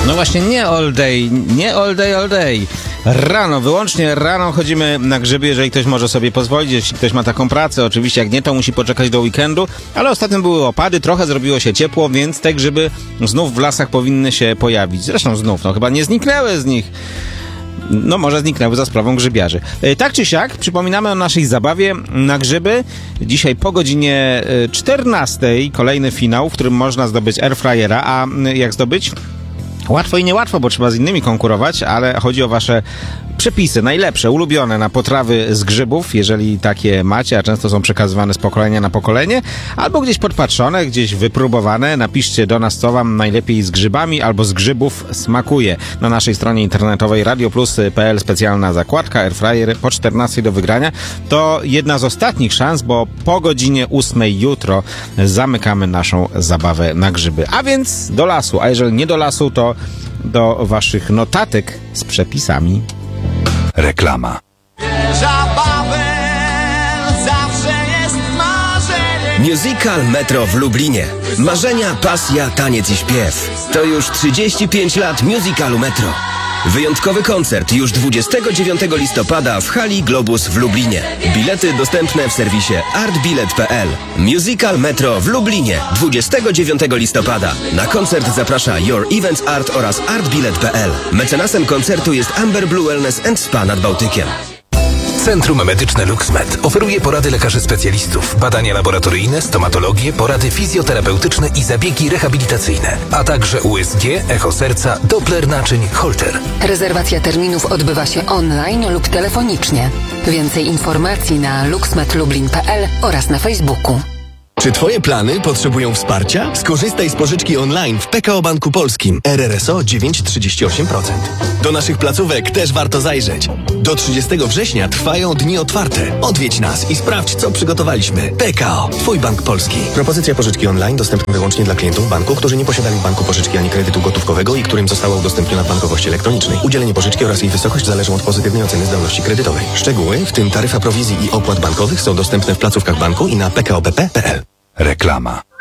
No właśnie, nie all day, nie all day, all day. Rano, wyłącznie rano chodzimy na grzyby, jeżeli ktoś może sobie pozwolić, jeśli ktoś ma taką pracę. Oczywiście jak nie, to musi poczekać do weekendu, ale ostatnio były opady, trochę zrobiło się ciepło, więc te grzyby znów w lasach powinny się pojawić. Zresztą znów, chyba nie zniknęły z nich. No może zniknęły za sprawą grzybiarzy. Tak czy siak, przypominamy o naszej zabawie na grzyby. Dzisiaj po godzinie 14 kolejny finał, w którym można zdobyć airfryera. A jak zdobyć? Łatwo i niełatwo, bo trzeba z innymi konkurować, ale chodzi o wasze przepisy, najlepsze, ulubione na potrawy z grzybów, jeżeli takie macie, a często są przekazywane z pokolenia na pokolenie, albo gdzieś podpatrzone, gdzieś wypróbowane. Napiszcie do nas, co wam najlepiej z grzybami albo z grzybów smakuje. Na naszej stronie internetowej radioplus.pl specjalna zakładka airfryer po 14 do wygrania. To jedna z ostatnich szans, bo po godzinie 8 jutro zamykamy naszą zabawę na grzyby. A więc do lasu, a jeżeli nie do lasu, to do waszych notatek z przepisami. Reklama. Musical Metro w Lublinie. Marzenia, pasja, taniec i śpiew. To już 35 lat musicalu Metro. Wyjątkowy koncert już 29 listopada w hali Globus w Lublinie. Bilety dostępne w serwisie artbilet.pl. Musical Metro w Lublinie 29 listopada. Na koncert zaprasza Your Events Art oraz artbilet.pl. Mecenasem koncertu jest Amber Blue Wellness & Spa nad Bałtykiem. Centrum Medyczne LuxMed oferuje porady lekarzy specjalistów, badania laboratoryjne, stomatologię, porady fizjoterapeutyczne i zabiegi rehabilitacyjne, a także USG, echo serca, Doppler naczyń, Holter. Rezerwacja terminów odbywa się online lub telefonicznie. Więcej informacji na luxmedlublin.pl oraz na Facebooku. Czy twoje plany potrzebują wsparcia? Skorzystaj z pożyczki online w PKO Banku Polskim. RRSO 9,38%. Do naszych placówek też warto zajrzeć. Do 30 września trwają dni otwarte. Odwiedź nas i sprawdź, co przygotowaliśmy. PKO, twój bank polski. Propozycja pożyczki online dostępna wyłącznie dla klientów banku, którzy nie posiadali w banku pożyczki ani kredytu gotówkowego i którym została udostępniona w bankowości elektronicznej. Udzielenie pożyczki oraz jej wysokość zależą od pozytywnej oceny zdolności kredytowej. Szczegóły, w tym taryfa prowizji i opłat bankowych, są dostępne w placówkach banku i na pkobp.pl. Reklama.